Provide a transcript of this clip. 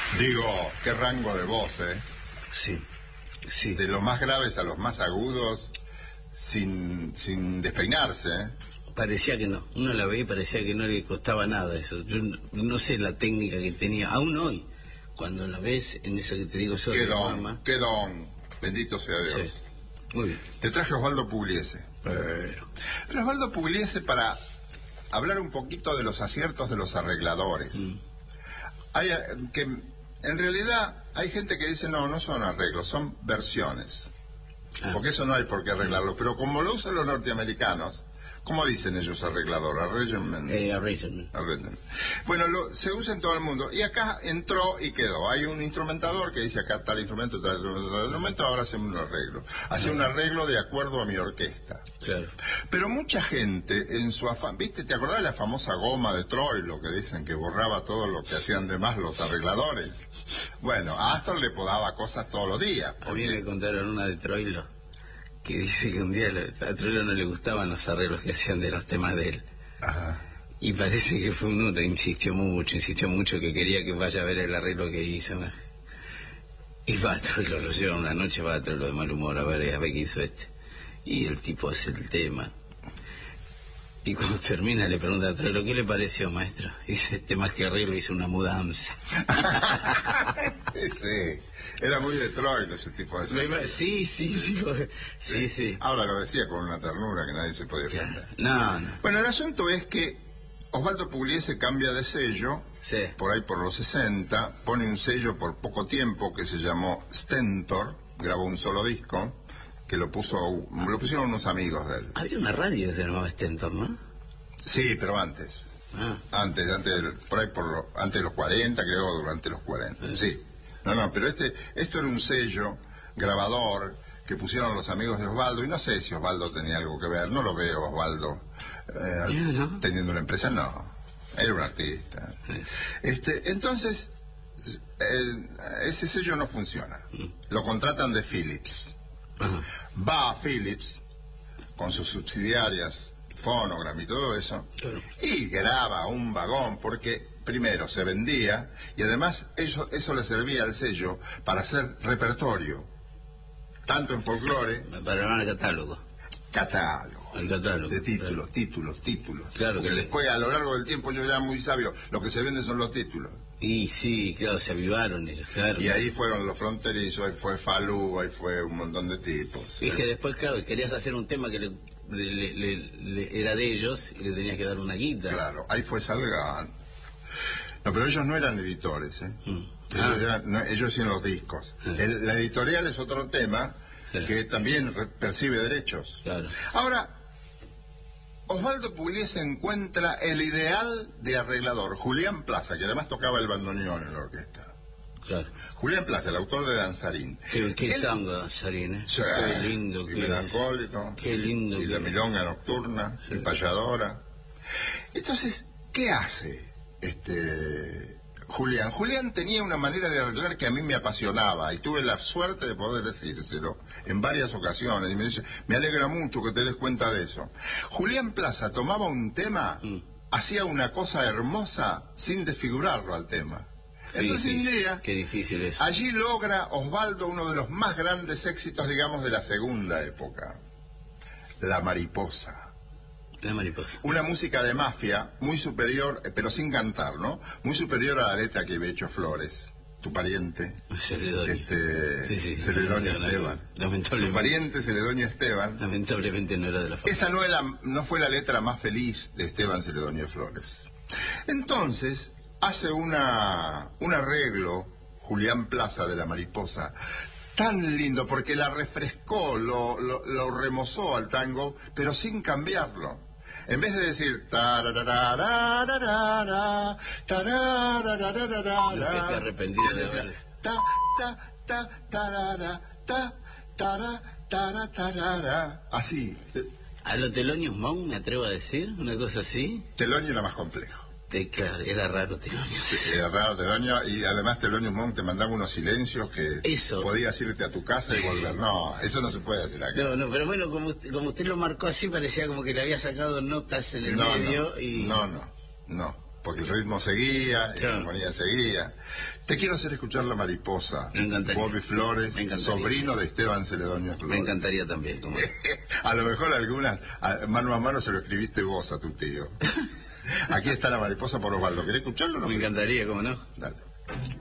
Digo, qué rango de voz, ¿eh? Sí, sí. De los más graves a los más agudos, sin despeinarse, ¿eh? Parecía que no. Uno la veía y parecía que no le costaba nada eso. Yo no sé la técnica que tenía, aún hoy, cuando la ves en eso que te digo yo. Qué don, bendito sea Dios. Sí. Muy bien. Te traje Osvaldo Pugliese. Pero Osvaldo Pugliese para hablar un poquito de los aciertos de los arregladores. Hay que en realidad hay gente que dice no son arreglos, son versiones. Porque eso no hay por qué arreglarlo. Pero como lo usan los norteamericanos, ¿cómo dicen ellos arreglador? Arrangement. Arrangement. Bueno, se usa en todo el mundo. Y acá entró y quedó. Hay un instrumentador que dice acá tal instrumento, tal instrumento, ahora hacemos un arreglo. Hace un arreglo de acuerdo a mi orquesta. Claro. Pero mucha gente en su afán, ¿viste? ¿Te acordás de la famosa goma de Troilo que dicen que borraba todo lo que hacían de más los arregladores? Bueno, a Astor le podaba cosas todos los días. A mí me contaron una de Troilo que dice que un día a Troilo no le gustaban los arreglos que hacían de los temas de él. Ajá. Y parece que fue uno que insistió mucho que quería que vaya a ver el arreglo que hizo. Y va a Troilo, lo lleva una noche, va a Troilo de mal humor a ver qué hizo este. Y el tipo hace el tema. Y cuando termina le pregunta a Troilo, ¿qué le pareció, maestro? Y dice, este más que arreglo hizo una mudanza. Sí. Era muy de Troilo ese tipo de cosas. Sí. Ahora lo decía con una ternura que nadie se podía defender. No. Bueno, el asunto es que Osvaldo Pugliese cambia de sello, por ahí por los 60, pone un sello por poco tiempo que se llamó Stentor, grabó un solo disco, que lo pusieron unos amigos de él. Había una radio que se llamaba Stentor, ¿no? Sí, pero antes. Antes de los 40, creo, durante los 40. Sí. No, pero esto era un sello grabador que pusieron los amigos de Osvaldo, y no sé si Osvaldo tenía algo que ver, no lo veo Osvaldo teniendo una empresa, no, era un artista. Entonces, ese sello no funciona, lo contratan de Philips. Va a Philips con sus subsidiarias, Phonogram y todo eso, y graba un vagón, porque primero se vendía y además eso le servía al sello para hacer repertorio, tanto en folclore, para armar el catálogo de títulos. Claro, porque después a lo largo del tiempo yo era muy sabio, lo que se vende son los títulos. Y sí, claro, se avivaron ellos, claro. Y ahí fueron los fronterizos, ahí fue Falú, ahí fue un montón de tipos. Y que después, claro, querías hacer un tema que era de ellos y le tenías que dar una guita. Claro, ahí fue Salgán. No, pero ellos no eran editores, ¿eh? Ellos hacían los discos. La editorial es otro tema que también percibe derechos. Claro. Ahora, Osvaldo Pugliese encuentra el ideal de arreglador, Julián Plaza, que además tocaba el bandoneón en la orquesta. Claro. Julián Plaza, el autor de Danzarín. Qué tango Danzarín, ¿eh? Sí, qué lindo. Y melancólico. Qué lindo. Y la milonga nocturna, y payadora. Entonces, ¿qué hace Julián? Julián tenía una manera de arreglar que a mí me apasionaba y tuve la suerte de poder decírselo en varias ocasiones. Y me dice, me alegra mucho que te des cuenta de eso. Julián Plaza tomaba un tema, hacía una cosa hermosa sin desfigurarlo al tema. Entonces un día, qué difícil es. Allí logra Osvaldo uno de los más grandes éxitos, digamos, de la segunda época, La Mariposa. La Mariposa. Una música de mafia muy superior, pero sin cantar, ¿no? Muy superior a la letra que había hecho Flores, tu pariente. Celedonio. Celedonio Esteban. Lamentablemente. Tu pariente Celedonio Esteban. Lamentablemente no era de la familia. Esa no fue la letra más feliz de Esteban Celedonio Flores. Entonces, hace un arreglo, Julián Plaza, de La Mariposa, tan lindo, porque la refrescó, lo remozó al tango, pero sin cambiarlo. En vez de decir tarararararara, tarararararara, Lo que te arrepentido de haber. Así. A lo Thelonious Monk, me atrevo a decir, una cosa así. Thelonio era más complejo. Claro, era raro Thelonious. Era raro Thelonio, y además Thelonious Monk te mandaba unos silencios que eso. Podías irte a tu casa y volver. No, eso no se puede hacer acá. No, pero bueno, como usted lo marcó así, parecía como que le había sacado notas en el medio y... No. porque el ritmo seguía, y la armonía seguía. Te quiero hacer escuchar La Mariposa. Me encantaría. Bobby Flores, sobrino de Esteban Celedonio Flores. Me encantaría también. Como... A lo mejor algunas, mano a mano se lo escribiste vos a tu tío. Aquí está La Mariposa por Osvaldo. ¿Querés escucharlo o no? Me encantaría, ¿cómo no? Dale.